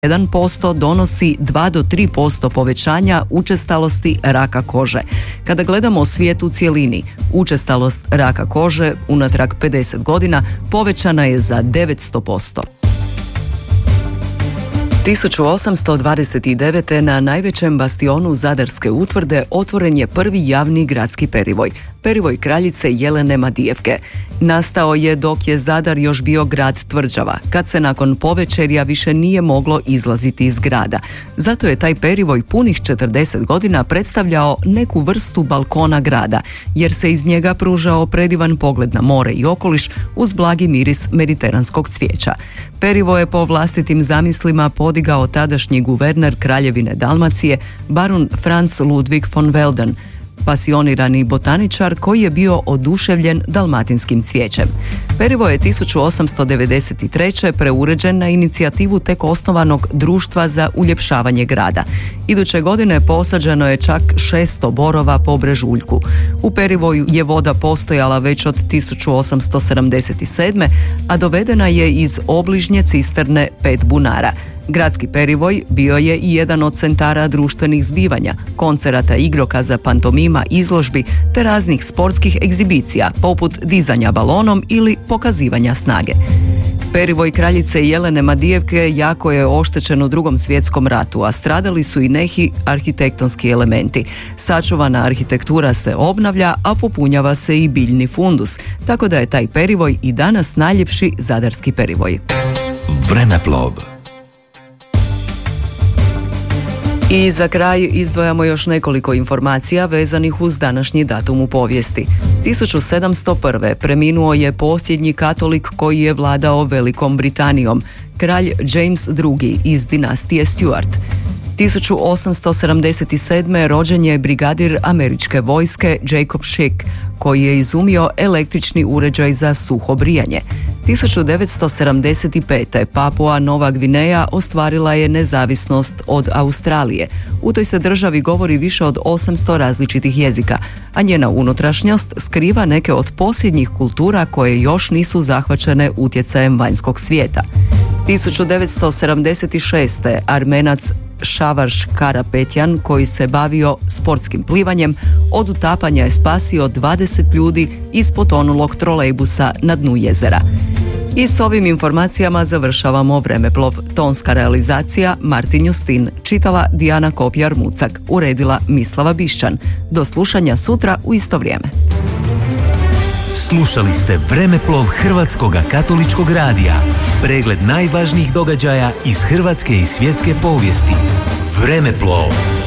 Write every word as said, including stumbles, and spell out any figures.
jedan posto donosi dva do tri posto povećanja učestalosti raka kože. Kada gledamo svijet u cjelini, učestalost raka kože unatrag pedeset godina povećana je za devetsto posto. tisuću osamsto dvadeset devete. na najvećem bastionu Zadarske utvrde otvoren je prvi javni gradski perivoj, perivoj kraljice Jelene Madijevke. Nastao je dok je Zadar još bio grad tvrđava, kad se nakon povečerja više nije moglo izlaziti iz grada. Zato je taj perivoj punih četrdeset godina predstavljao neku vrstu balkona grada, jer se iz njega pružao predivan pogled na more i okoliš uz blagi miris mediteranskog cvijeća. Perivo je po vlastitim zamislima podigao tadašnji guverner Kraljevine Dalmacije, barun Franz Ludwig von Welden, pasionirani botaničar koji je bio oduševljen dalmatinskim cvijećem. Perivo je tisuću osamsto devedeset treće. preuređen na inicijativu tek osnovanog Društva za uljepšavanje grada. Iduće godine posađeno je čak šesto borova po brežuljku. U Perivoju je voda postojala već od tisuću osamsto sedamdeset sedme. a dovedena je iz obližnje cisterne Pet bunara. Gradski perivoj bio je i jedan od centara društvenih zbivanja, koncerata, igrokaza, pantomima, izložbi te raznih sportskih egzibicija, poput dizanja balonom ili pokazivanja snage. Perivoj kraljice Jelene Madijevke jako je oštećen u Drugom svjetskom ratu, a stradali su i neki arhitektonski elementi. Sačuvana arhitektura se obnavlja, a popunjava se i biljni fundus, tako da je taj perivoj i danas najljepši zadarski perivoj. Vremeplov. I za kraj izdvajamo još nekoliko informacija vezanih uz današnji datum u povijesti. tisuću sedamsto prve. preminuo je posljednji katolik koji je vladao Velikom Britanijom, kralj James drugi. iz dinastije Stuart. tisuću osamsto sedamdeset sedme. rođen je brigadir američke vojske Jacob Schick, koji je izumio električni uređaj za suho brijanje. tisuću devetsto sedamdeset pete. Papua Nova Gvineja ostvarila je nezavisnost od Australije. U toj se državi govori više od osamsto različitih jezika, a njena unutrašnjost skriva neke od posljednjih kultura koje još nisu zahvaćene utjecajem vanjskog svijeta. tisuću devetsto sedamdeset šeste. Armenac Šavarš Karapetjan, koji se bavio sportskim plivanjem, od utapanja je spasio dvadeset ljudi iz potonulog trolejbusa na dnu jezera. I s ovim informacijama završavamo Vremeplov. Tonska realizacija Martin Justin, čitala Dijana Kopjar-Mucak, uredila Mislava Bišćan. Do slušanja sutra u isto vrijeme. Slušali ste Vremeplov Hrvatskog katoličkog radija. Pregled najvažnijih događaja iz hrvatske i svjetske povijesti. Vremeplov.